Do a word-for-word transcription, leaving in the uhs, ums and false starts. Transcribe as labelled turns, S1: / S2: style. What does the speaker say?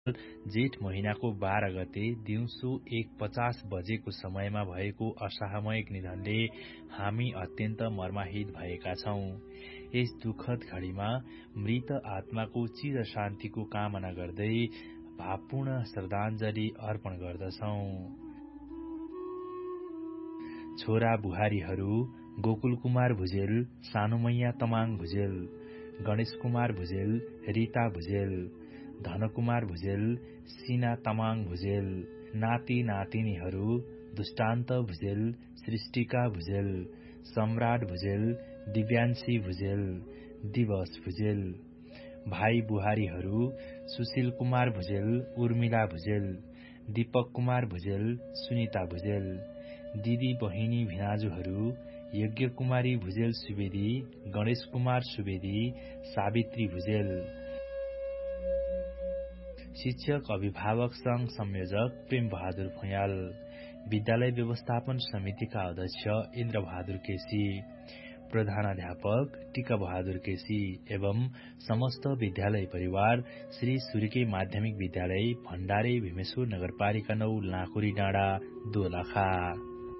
S1: जेठ महिनाको बाह्र गते दिउँसो एक पचास बजेको समयमा भएको असामयिक निधनले हामी अत्यन्त मर्माहित भएका छौं। यस दुःखद घडीमा मृत आत्माको चिर शान्तिको कामना गर्दै भावपूर्ण श्रद्धाञ्जली अर्पण गर्दछौं। छोरा बुहारीहरू गोकुल कुमार भुजेल, सानुमैया तमाङ भुजेल, गणेश कुमार भुजेल, रीता भुजेल, धनकुमार भुजेल, सिना तामाङ भुजेल, नाति नातिनीहरू दुष्टान्त भुजेल, सृष्टिका भुजेल, सम्राट भुजेल, दिव्यान्शी भुजेल, दिवस भुजेल। भाइ बुहारीहरू सुशील कुमार भुजेल, उर्मिला भुजेल, दीपक कुमार भुजेल, सुनिता भुजेल। दिदी बहिनी भिनाजुहरू यज्ञ कुमारी भुजेल सुवेदी, गणेश कुमार सुवेदी, सावित्री भुजेल। शिक्षक अभिभावक संघ संयोजक प्रेम बहादुर भुयाल, विद्यालय व्यवस्थापन समितिका अध्यक्ष इन्द्र बहादुर केसी, प्रधानाध्यापक टीका बहादुर केसी एवं समस्त विद्यालय परिवार श्री सूर्यके माध्यमिक विद्यालय भण्डारे भीमेश्वर नगरपालिका नौ लाँकुरी डाँडा दोलखा।